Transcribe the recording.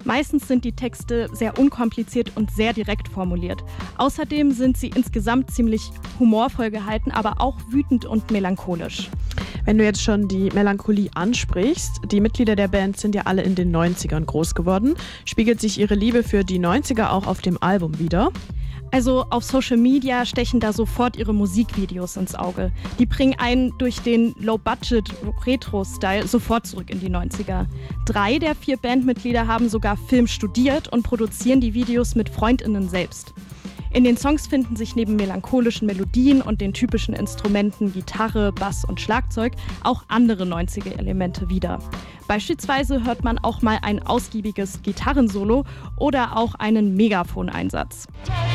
Meistens sind die Texte sehr unkompliziert und sehr direkt formuliert. Außerdem sind sie insgesamt ziemlich humorvoll gehalten, aber auch wütend und melancholisch. Wenn du jetzt schon die Melancholie ansprichst, die Mitglieder der Band sind ja alle in den 90ern groß geworden. Spiegelt sich ihre Liebe für die 90er auch auf dem Album wider? Also auf Social Media stechen da sofort ihre Musikvideos ins Auge. Die bringen einen durch den Low-Budget-Retro-Style sofort zurück in die 90er. 3 der 4 Bandmitglieder haben sogar Film studiert und produzieren die Videos mit FreundInnen selbst. In den Songs finden sich neben melancholischen Melodien und den typischen Instrumenten Gitarre, Bass und Schlagzeug auch andere 90er-Elemente wieder. Beispielsweise hört man auch mal ein ausgiebiges Gitarrensolo oder auch einen Megafon-Einsatz.